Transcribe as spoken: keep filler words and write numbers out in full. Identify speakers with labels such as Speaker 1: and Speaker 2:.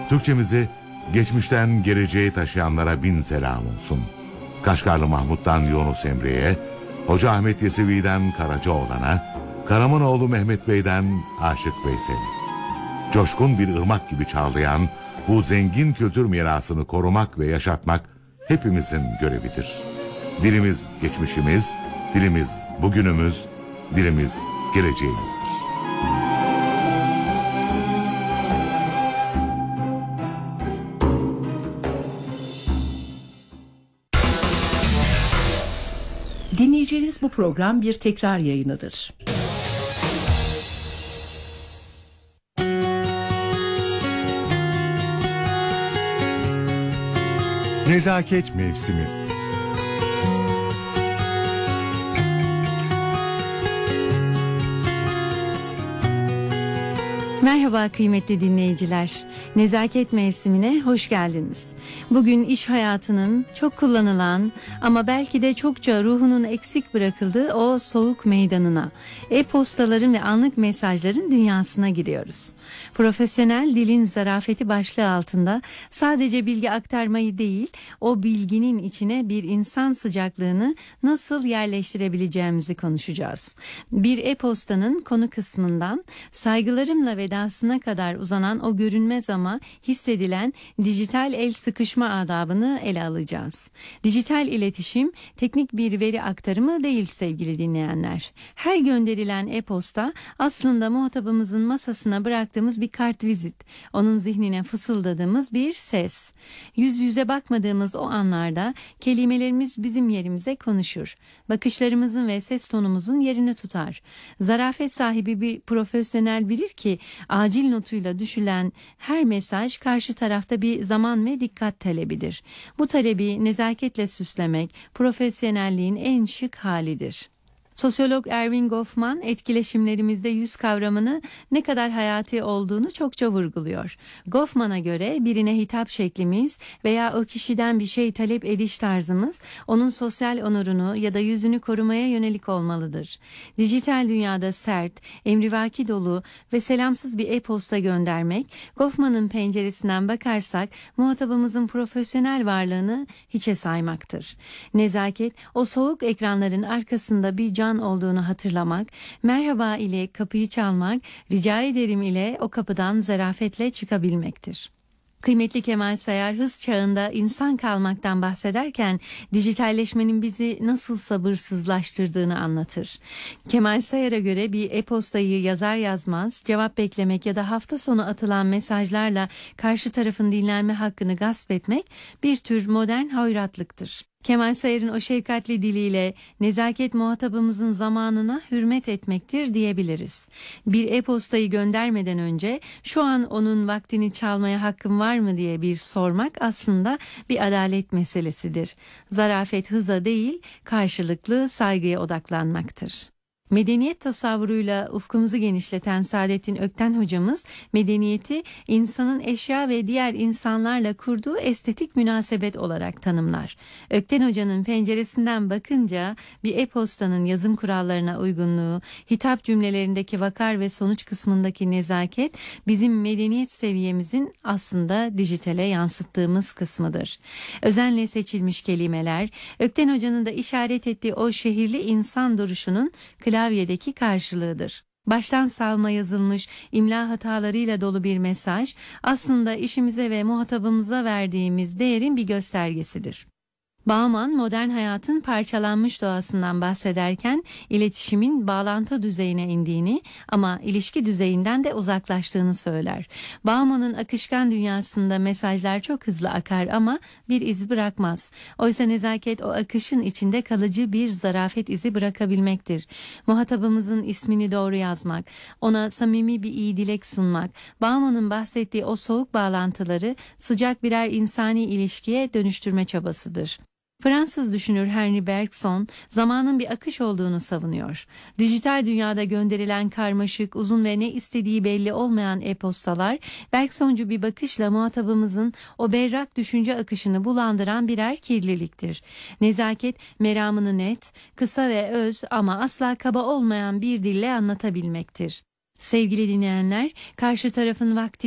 Speaker 1: Türkçemizi geçmişten geleceğe taşıyanlara bin selam olsun. Kaşgarlı Mahmut'tan Yunus Emre'ye, Hoca Ahmet Yesevi'den Karacaoğlan'a, Karamanoğlu Mehmet Bey'den Aşık Veysel'e. Coşkun bir ırmak gibi çağlayan bu zengin kültür mirasını korumak ve yaşatmak hepimizin görevidir. Dilimiz geçmişimiz, dilimiz bugünümüz, dilimiz geleceğimizdir.
Speaker 2: Dinleyeceğiniz bu program bir tekrar yayınıdır.
Speaker 3: Nezaket Mevsimi.
Speaker 4: Merhaba kıymetli dinleyiciler. Nezaket Mevsimi'ne hoş geldiniz. Bugün iş hayatının çok kullanılan ama belki de çokça ruhunun eksik bırakıldığı o soğuk meydanına, e-postaların ve anlık mesajların dünyasına giriyoruz. Profesyonel dilin zarafeti başlığı altında sadece bilgi aktarmayı değil, o bilginin içine bir insan sıcaklığını nasıl yerleştirebileceğimizi konuşacağız. Bir e-postanın konu kısmından saygılarımla vedasına kadar uzanan o görünmez ama hissedilen dijital el sıkışma adabını ele alacağız. Dijital iletişim teknik bir veri aktarımı değil sevgili dinleyenler. Her gönderilen e-posta aslında muhatabımızın masasına bıraktığımız bir kartvizit, onun zihnine fısıldadığımız bir ses. Yüz yüze bakmadığımız o anlarda kelimelerimiz bizim yerimize konuşur. Bakışlarımızın ve ses tonumuzun yerini tutar. Zarafet sahibi bir profesyonel bilir ki acil notuyla düşülen her mesaj karşı tarafta bir zaman ve dikkat talebidir. Bu talebi nezaketle süslemek profesyonelliğin en şık halidir. Sosyolog Erving Goffman etkileşimlerimizde yüz kavramını ne kadar hayati olduğunu çokça vurguluyor. Goffman'a göre birine hitap şeklimiz veya o kişiden bir şey talep ediş tarzımız onun sosyal onurunu ya da yüzünü korumaya yönelik olmalıdır. Dijital dünyada sert, emrivaki dolu ve selamsız bir e-posta göndermek, Goffman'ın penceresinden bakarsak muhatabımızın profesyonel varlığını hiçe saymaktır. Nezaket, o soğuk ekranların arkasında bir can olduğunu hatırlamak, merhaba ile kapıyı çalmak, rica ederim ile o kapıdan zarafetle çıkabilmektir. Kıymetli Kemal Sayar hız çağında insan kalmaktan bahsederken dijitalleşmenin bizi nasıl sabırsızlaştırdığını anlatır. Kemal Sayar'a göre bir e-postayı yazar yazmaz cevap beklemek ya da hafta sonu atılan mesajlarla karşı tarafın dinlenme hakkını gasp etmek bir tür modern hoyratlıktır. Kemal Sayar'ın o şefkatli diliyle nezaket muhatabımızın zamanına hürmet etmektir diyebiliriz. Bir e-postayı göndermeden önce şu an onun vaktini çalmaya hakkım var mı diye bir sormak aslında bir adalet meselesidir. Zarafet hıza değil, karşılıklı saygıya odaklanmaktır. Medeniyet tasavvuruyla ufkumuzu genişleten Saadettin Ökten hocamız medeniyeti insanın eşya ve diğer insanlarla kurduğu estetik münasebet olarak tanımlar. Ökten hocanın penceresinden bakınca bir e-postanın yazım kurallarına uygunluğu, hitap cümlelerindeki vakar ve sonuç kısmındaki nezaket bizim medeniyet seviyemizin aslında dijitale yansıttığımız kısmıdır. Özenle seçilmiş kelimeler, Ökten hocanın da işaret ettiği o şehirli insan duruşunun klavyedeki karşılığıdır. Baştan savma yazılmış imla hatalarıyla dolu bir mesaj aslında işimize ve muhatabımıza verdiğimiz değerin bir göstergesidir. Bauman modern hayatın parçalanmış doğasından bahsederken iletişimin bağlantı düzeyine indiğini ama ilişki düzeyinden de uzaklaştığını söyler. Bauman'ın akışkan dünyasında mesajlar çok hızlı akar ama bir iz bırakmaz. Oysa nezaket o akışın içinde kalıcı bir zarafet izi bırakabilmektir. Muhatabımızın ismini doğru yazmak, ona samimi bir iyi dilek sunmak, Bauman'ın bahsettiği o soğuk bağlantıları sıcak birer insani ilişkiye dönüştürme çabasıdır. Fransız düşünür Henri Bergson zamanın bir akış olduğunu savunuyor. Dijital dünyada gönderilen karmaşık, uzun ve ne istediği belli olmayan e-postalar Bergsoncu bir bakışla muhatabımızın o berrak düşünce akışını bulandıran birer kirliliktir. Nezaket meramını net, kısa ve öz ama asla kaba olmayan bir dille anlatabilmektir. Sevgili dinleyenler, karşı tarafın vakti